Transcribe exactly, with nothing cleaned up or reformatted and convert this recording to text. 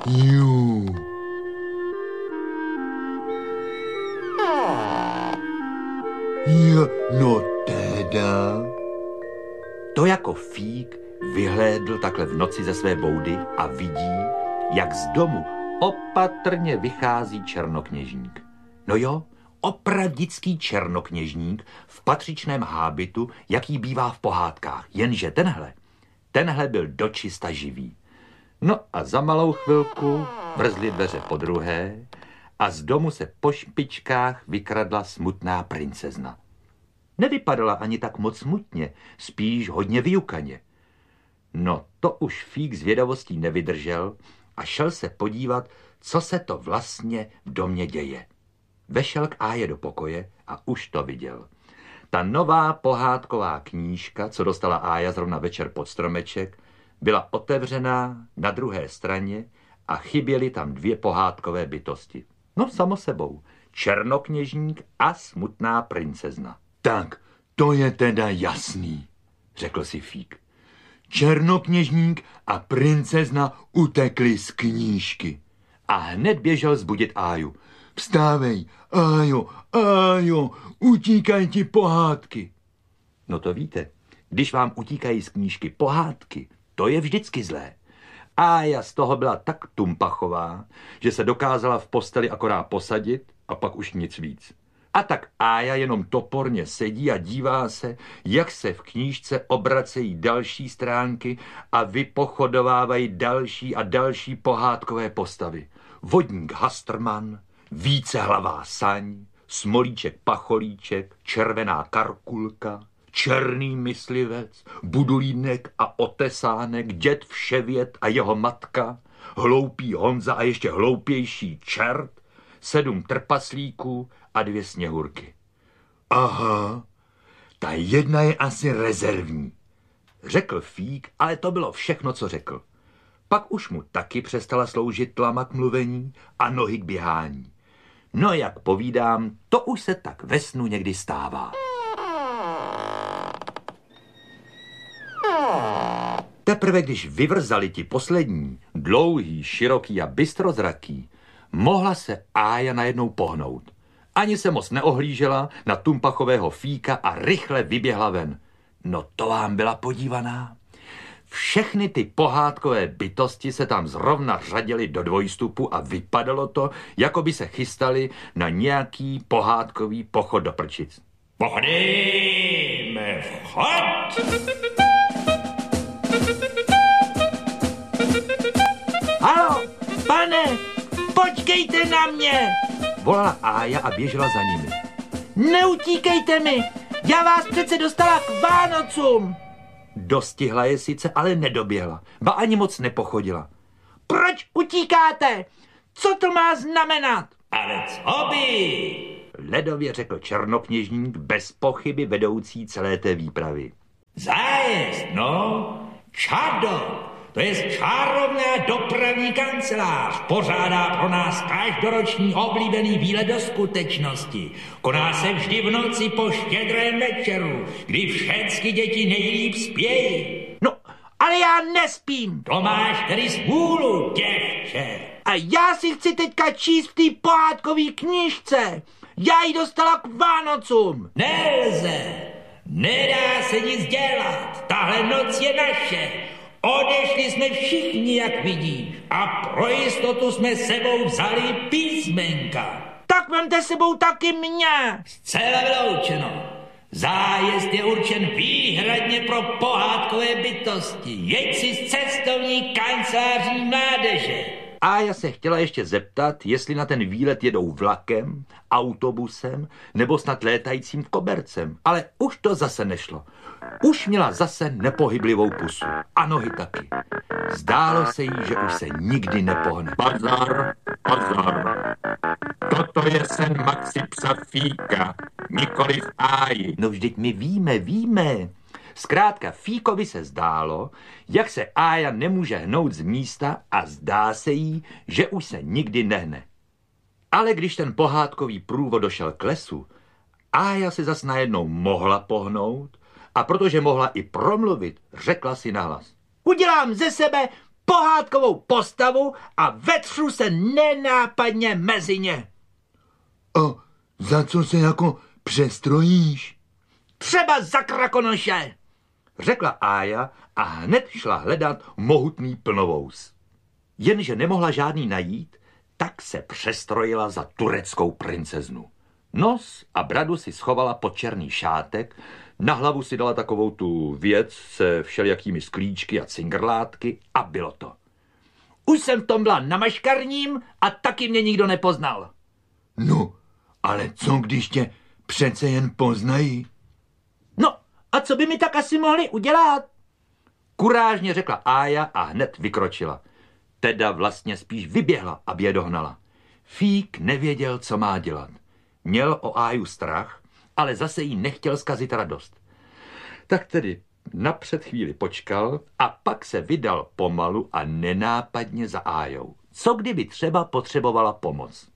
Jú. Jo, no teda. To jako Fík vyhlédl takhle v noci ze své boudy a vidí, jak z domu opatrně vychází černokněžník. No jo, opravdický černokněžník v patřičném hábitu, jaký bývá v pohádkách, jenže tenhle, tenhle byl dočista živý. No a za malou chvilku vrzly dveře podruhé a z domu se po špičkách vykradla smutná princezna. Nevypadala ani tak moc smutně, spíš hodně vyjukaně. No to už Fík zvědavostí nevydržel a šel se podívat, co se to vlastně v domě děje. Vešel k Áje do pokoje a už to viděl. Ta nová pohádková knížka, co dostala Ája zrovna večer pod stromeček, byla otevřená na druhé straně a chyběly tam dvě pohádkové bytosti. No samo sebou, černokněžník a smutná princezna. Tak, to je teda jasný, řekl si Fík. Černokněžník a princezna utekli z knížky. A hned běžel zbudit Áju. Vstávej, Ájo, Ájo, utíkají ti pohádky. No to víte, když vám utíkají z knížky pohádky, to je vždycky zlé. Ája z toho byla tak tumpachová, že se dokázala v posteli akorát posadit a pak už nic víc. A tak Ája jenom toporně sedí a dívá se, jak se v knížce obracejí další stránky a vypochodovávají další a další pohádkové postavy. Vodník Hastrman, vícehlavá saň, smolíček Pacholíček, červená Karkulka, černý myslivec, Budulínek a Otesánek, děd Vševět a jeho matka, hloupý Honza a ještě hloupější čert, sedm trpaslíků a dvě sněhurky. Aha, ta jedna je asi rezervní, řekl Fík, ale to bylo všechno, co řekl. Pak už mu taky přestala sloužit tlama k mluvení a nohy k běhání. No jak povídám, to už se tak ve snu někdy stává. Teprve když vyvrzali ti poslední, dlouhý, široký a bystrozraký, mohla se Ája najednou pohnout. Ani se moc neohlížela na tumpachového Fíka a rychle vyběhla ven. No to vám byla podívaná. Všechny ty pohádkové bytosti se tam zrovna řadily do dvojstupu a vypadalo to, jako by se chystali na nějaký pohádkový pochod do prčic. Pochodíme, vchod! Haló, pane, počkejte na mě! Volala Ája a běžela za nimi. Neutíkejte mi, já vás přece dostala k Vánocům. Dostihla je sice, ale nedoběhla, ba ani moc nepochodila. Proč utíkáte? Co to má znamenat? Ale co by? Ledově řekl černokněžník, bez pochyby vedoucí celé té výpravy. Zájezd, no, čado. To je čárovná dopravní kancelář. Pořádá pro nás každoroční oblíbený výlet do skutečnosti. Koná se vždy v noci po štědrém večeru, kdy všechny děti nejlíp spějí. No, ale já nespím. To máš tedy smůlu, děvče. A já si chci teďka číst v té pohádkové knížce. Já ji dostala k Vánocům. Nelze. Nedá se nic dělat. Tahle noc je naše. Odešli jsme všichni, jak vidíš, a pro jistotu jsme sebou vzali písmenka. Tak vemte sebou taky mě. Zcela vyloučeno. Zájezd je určen výhradně pro pohádkové bytosti. Jeď si z cestovní kanceláří mládeže. Ája se chtěla ještě zeptat, jestli na ten výlet jedou vlakem, autobusem nebo snad létajícím kobercem, ale už to zase nešlo. Už měla zase nepohyblivou pusu. A nohy taky. Zdálo se jí, že už se nikdy nepohne. Pozor, pozor. Toto je sen Maxi psa Fíka, nikoliv Áji. No vždyť my víme, víme. Zkrátka Fíkovi se zdálo, jak se Ája nemůže hnout z místa a zdá se jí, že už se nikdy nehne. Ale když ten pohádkový průvod došel k lesu, Ája se zas najednou mohla pohnout a protože mohla i promluvit, řekla si nahlas. Udělám ze sebe pohádkovou postavu a vetřu se nenápadně mezi ně. A za co se jako přestrojíš? Třeba za krakonoše, řekla Ája a hned šla hledat mohutný plnovous. Jenže nemohla žádný najít, tak se přestrojila za tureckou princeznu. Nos a bradu si schovala pod černý šátek, na hlavu si dala takovou tu věc se všelijakými sklíčky a cingrlátky a bylo to. Už jsem v tom byla na maškarním a taky mě nikdo nepoznal. No, ale co když tě přece jen poznají? No, a co by mi tak asi mohli udělat? Kurážně řekla Ája a hned vykročila. Teda vlastně spíš vyběhla, aby je dohnala. Fík nevěděl, co má dělat. Měl o Áju strach, ale zase jí nechtěl zkazit radost. Tak tedy napřed chvíli počkal a pak se vydal pomalu a nenápadně za Ájou. Co kdyby třeba potřebovala pomoc?